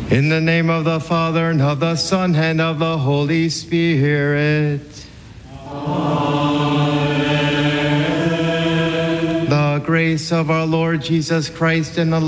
In the name of the Father, and of the Son, and of the Holy Spirit. Amen. The grace of our Lord Jesus Christ and the